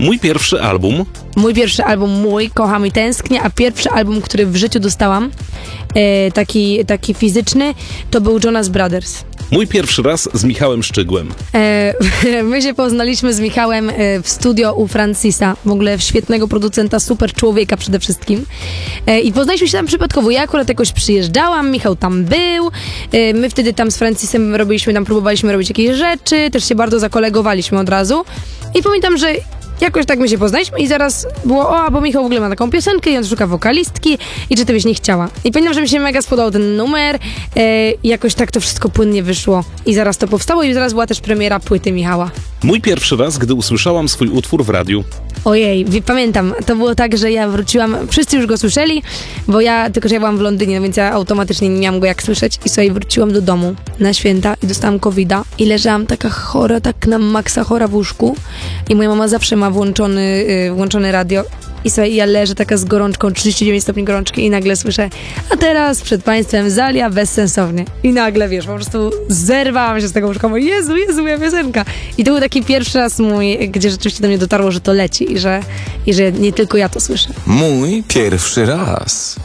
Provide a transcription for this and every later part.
Mój pierwszy album. Mój, Kocham i tęsknię, a pierwszy album, który w życiu dostałam, taki fizyczny, to był Jonas Brothers. Mój pierwszy raz z Michałem Szczygłem. My się poznaliśmy z Michałem w studio u Francisa, w ogóle świetnego producenta, super człowieka przede wszystkim. I poznaliśmy się tam przypadkowo. Ja akurat jakoś przyjeżdżałam, Michał tam był. My wtedy tam z Francisem próbowaliśmy robić jakieś rzeczy, też się bardzo zakolegowaliśmy od razu. I pamiętam, że jakoś tak my się poznaliśmy i zaraz było, bo Michał w ogóle ma taką piosenkę i on szuka wokalistki i czy ty byś nie chciała. I pamiętam, że mi się mega spodobał ten numer i jakoś tak to wszystko płynnie wyszło i zaraz to powstało i zaraz była też premiera płyty Michała. Mój pierwszy raz, gdy usłyszałam swój utwór w radiu. Ojej, pamiętam, to było tak, że ja wróciłam, wszyscy już go słyszeli, tylko że ja byłam w Londynie, więc ja automatycznie nie miałam go jak słyszeć i sobie wróciłam do domu na święta i dostałam COVID-a i leżałam taka chora, tak na maksa chora w łóżku i moja mama zawsze ma włączone radio i sobie ja leżę taka z gorączką, 39 stopni gorączki i nagle słyszę, a teraz przed państwem Zalia bezsensownie. I nagle, wiesz, po prostu zerwałam się z tego łóżka, mówię, Jezu, moja piosenka. I to był taki pierwszy raz mój, gdzie rzeczywiście do mnie dotarło, że to leci i że nie tylko ja to słyszę. Mój pierwszy raz.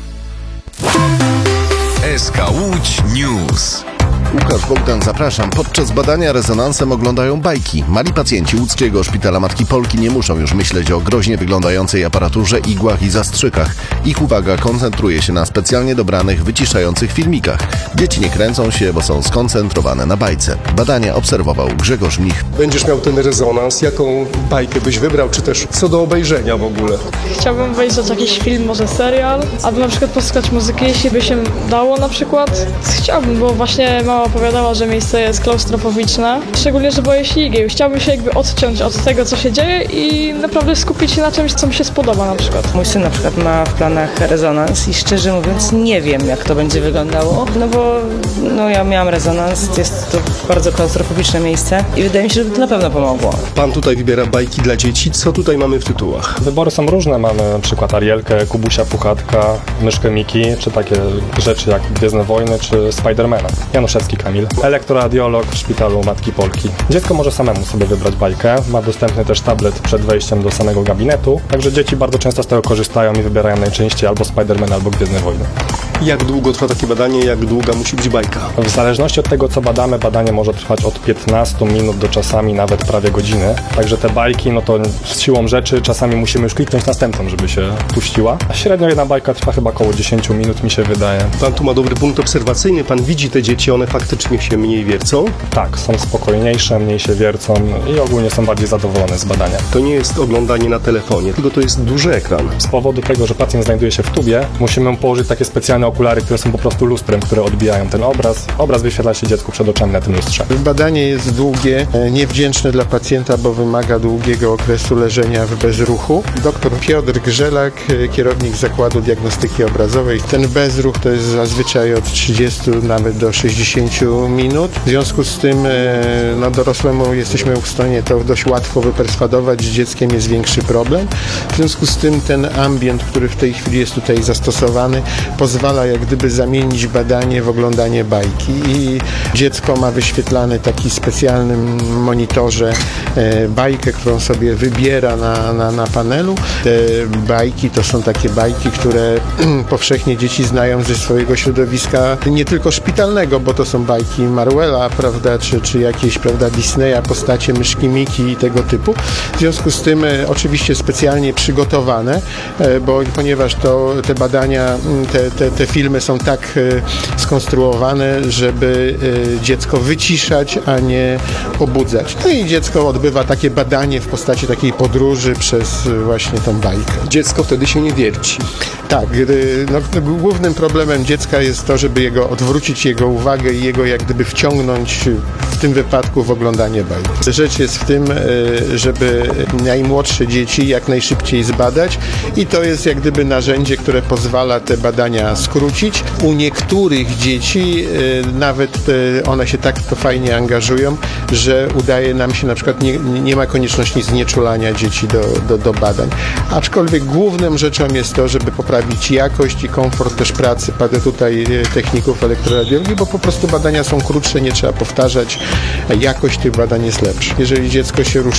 SK Łódź News. Łukasz Bogdan, zapraszam. Podczas badania rezonansem oglądają bajki. Mali pacjenci łódzkiego Szpitala Matki Polki nie muszą już myśleć o groźnie wyglądającej aparaturze, igłach i zastrzykach. Ich uwaga koncentruje się na specjalnie dobranych, wyciszających filmikach. Dzieci nie kręcą się, bo są skoncentrowane na bajce. Badania obserwował Grzegorz Mnich. Będziesz miał ten rezonans, jaką bajkę byś wybrał, czy też co do obejrzenia w ogóle? Chciałbym wejść w jakiś film, może serial, albo na przykład posłuchać muzyki, jeśli by się dało na przykład. Chciałbym, bo właśnie mama opowiadała, że miejsce jest klaustrofobiczne, szczególnie, że boję się igieł. Chciałbym się jakby odciąć od tego, co się dzieje i naprawdę skupić się na czymś, co mi się spodoba na przykład. Mój syn na przykład ma w planach rezonans i szczerze mówiąc nie wiem, jak to będzie wyglądało, bo ja miałam rezonans, jest to bardzo klaustrofobiczne miejsce i wydaje mi się, że by to na pewno pomogło. Pan tutaj wybiera bajki dla dzieci. Co tutaj mamy w tytułach? Wybory są różne. Mamy na przykład Arielkę, Kubusia Puchatka, Myszkę Miki, czy takie rzeczy jak Gwiezdne Wojny, czy Spidermana. Januszewski Kamil. Elektroradiolog w Szpitalu Matki Polki. Dziecko może samemu sobie wybrać bajkę. Ma dostępny też tablet przed wejściem do samego gabinetu. Także dzieci bardzo często z tego korzystają i wybierają najczęściej albo Spidermana, albo Gwiezdne Wojny. Jak długo trwa takie badanie? Jak długa musi być bajka? W zależności od tego, co badamy, badanie może trwać od 15 minut do czasami nawet prawie godziny. Także te bajki, to z siłą rzeczy czasami musimy już kliknąć następną, żeby się puściła. A średnio jedna bajka trwa chyba około 10 minut, mi się wydaje. Pan tu ma dobry punkt obserwacyjny. Pan widzi te dzieci, one faktycznie się mniej wiercą? Tak, są spokojniejsze, mniej się wiercą i ogólnie są bardziej zadowolone z badania. To nie jest oglądanie na telefonie, tylko to jest duży ekran. Z powodu tego, że pacjent znajduje się w tubie, musimy położyć takie specjalne okulary, które są po prostu lustrem, które odbijają ten obraz. Obraz wyświetla się dziecku przed oczami na tym lustrze. Badanie jest długie, niewdzięczne dla pacjenta, bo wymaga długiego okresu leżenia w bezruchu. Dr Piotr Grzelak, kierownik Zakładu Diagnostyki Obrazowej. Ten bezruch to jest zazwyczaj od 30 nawet do 60 minut. W związku z tym dorosłemu jesteśmy w stanie to dość łatwo wyperswadować, z dzieckiem jest większy problem. W związku z tym ten ambient, który w tej chwili jest tutaj zastosowany, pozwala jak gdyby zamienić badanie w oglądanie bajki i dziecko ma wyświetlany taki specjalnym monitorze bajkę, którą sobie wybiera na panelu. Te bajki to są takie bajki, które powszechnie dzieci znają ze swojego środowiska, nie tylko szpitalnego, bo to są bajki Marvela, prawda, czy jakieś, prawda, Disneya, postacie Myszki Miki i tego typu. W związku z tym oczywiście specjalnie przygotowane, ponieważ te badania, te filmy są tak skonstruowane, żeby dziecko wyciszać, a nie obudzać. No i dziecko odbywa takie badanie w postaci takiej podróży przez właśnie tą bajkę. Dziecko wtedy się nie wierci. Tak, głównym problemem dziecka jest to, żeby odwrócić jego uwagę i jego jak gdyby wciągnąć w tym wypadku w oglądanie bajki. Rzecz jest w tym, żeby najmłodsze dzieci jak najszybciej zbadać i to jest jak gdyby narzędzie, które pozwala te badania skrócić. U niektórych dzieci nawet one się tak to fajnie angażują, że udaje nam się na przykład, nie ma konieczności znieczulania dzieci do badań. Aczkolwiek główną rzeczą jest to, żeby poprawić jakość i komfort też pracy tutaj techników elektroradiologii, bo po prostu badania są krótsze, nie trzeba powtarzać, jakość tych badań jest lepsza. Jeżeli dziecko się ruszy